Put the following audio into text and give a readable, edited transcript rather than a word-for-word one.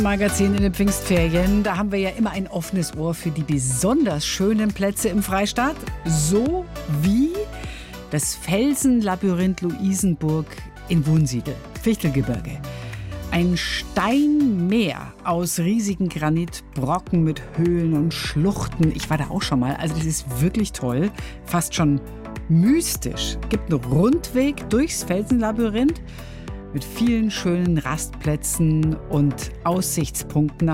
Magazin in den Pfingstferien. Da haben wir ja immer ein offenes Ohr für die besonders schönen Plätze im Freistaat. So wie das Felsenlabyrinth Luisenburg in Wunsiedel, Fichtelgebirge. Ein Steinmeer aus riesigen Granitbrocken mit Höhlen und Schluchten. Ich war da auch schon mal. Also das ist wirklich toll. Fast schon mystisch. Gibt einen Rundweg durchs Felsenlabyrinth mit vielen schönen Rastplätzen und Aussichtspunkten